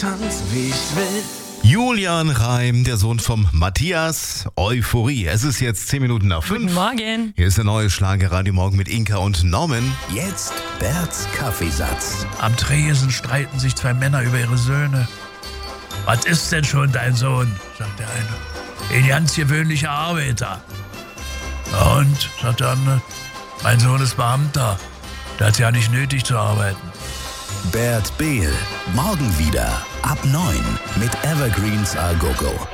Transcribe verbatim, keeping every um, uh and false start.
Tanz wie ich will. Julian Reim, der Sohn vom Matthias, Euphorie. Es ist jetzt zehn Minuten nach fünf. Guten Morgen. Hier ist der neue Schlager-Radio Morgen mit Inka und Norman. Jetzt Berts Kaffeesatz. Am Tresen streiten sich zwei Männer über ihre Söhne. Was ist denn schon dein Sohn, sagt der eine. Ein ganz gewöhnlicher Arbeiter. Und, sagt der andere, mein Sohn ist Beamter. Der hat ja nicht nötig zu arbeiten. Bert Behl. Morgen wieder ab neun mit Evergreens A Go Go.